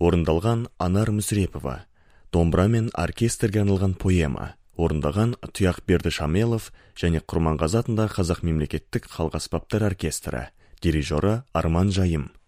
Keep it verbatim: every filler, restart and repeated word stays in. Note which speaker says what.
Speaker 1: орындалған Анар Мүсірепова. Домбыра мен оркестрге арналған поэма, орындаған Тұяқберді Шамелов және Құрманғазы атындағы Қазақ мемлекеттік халық аспаптар оркестрі, дирижері Арман Жайым.